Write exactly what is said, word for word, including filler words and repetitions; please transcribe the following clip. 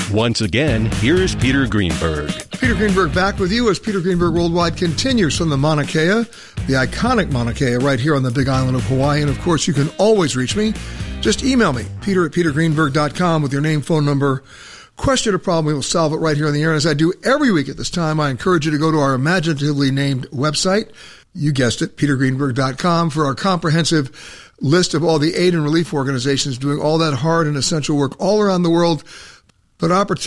Once again, here's Peter Greenberg. Peter Greenberg back with you as Peter Greenberg Worldwide continues from the Mauna Kea, the iconic Mauna Kea right here on the big island of Hawaii. And of course, you can always reach me. Just email me, peter at peter greenberg dot com with your name, phone number, question or problem. We will solve it right here on the air. And as I do every week at this time, I encourage you to go to our imaginatively named website. You guessed it, peter greenberg dot com, for our comprehensive list of all the aid and relief organizations doing all that hard and essential work all around the world. But opportunity